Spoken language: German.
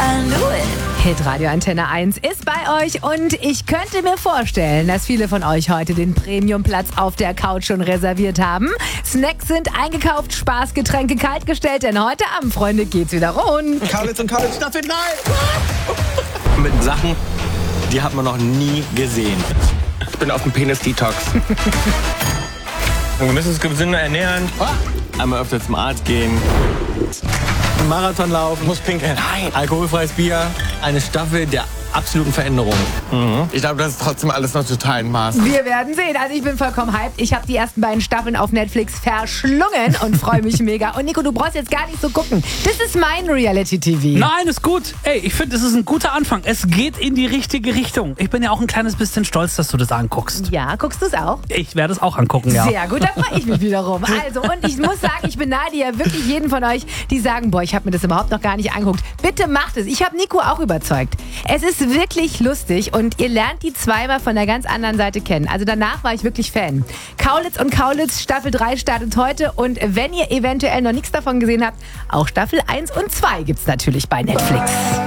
Hitradio Antenne 1 ist bei euch und ich könnte mir vorstellen, dass viele von euch heute den Premiumplatz auf der Couch schon reserviert haben. Snacks sind eingekauft, Spaß, Getränke kaltgestellt, denn heute Abend, Freunde, geht's wieder rund. Kaulitz und Kaulitz Staffel 3! Mit Sachen, die hat man noch nie gesehen. Ich bin auf dem Penis-Detox. Wir müssen uns gesünder ernähren. Einmal öfter zum Arzt gehen. Marathon laufen. Muss pinkeln. Nein. Alkoholfreies Bier. Eine Staffel der absoluten Veränderung. Ich glaube, das ist trotzdem alles noch total in Maß. Wir werden sehen. Also ich bin vollkommen hyped. Ich habe die ersten beiden Staffeln auf Netflix verschlungen und freue mich mega. Und Nico, du brauchst jetzt gar nicht so gucken. Das ist mein Reality-TV. Nein, ist gut. Ey, ich finde, es ist ein guter Anfang. Es geht in die richtige Richtung. Ich bin ja auch ein kleines bisschen stolz, dass du das anguckst. Ja, guckst du es auch? Ich werde es auch angucken, ja. Sehr gut, da freue ich mich wiederum. Also, und ich muss sagen, ich beneide ja wirklich jeden von euch, die sagen, boah, ich habe mir das überhaupt noch gar nicht angeguckt. Bitte macht es. Ich habe Nico auch überzeugt. Es ist wirklich lustig und ihr lernt die zweimal von der ganz anderen Seite kennen. Also danach war ich wirklich Fan. Kaulitz und Kaulitz Staffel 3 startet heute und wenn ihr eventuell noch nichts davon gesehen habt, auch Staffel 1 und 2 gibt's natürlich bei Netflix.